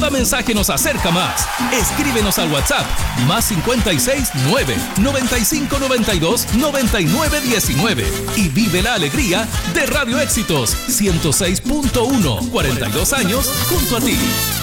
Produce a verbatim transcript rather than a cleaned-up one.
Cada mensaje nos acerca más. Escríbenos al WhatsApp más cincuenta y seis nueve, noventa y cinco noventa y dos, noventa y nueve diecinueve y vive la alegría de Radio Éxitos ciento seis punto uno. cuarenta y dos años junto a ti.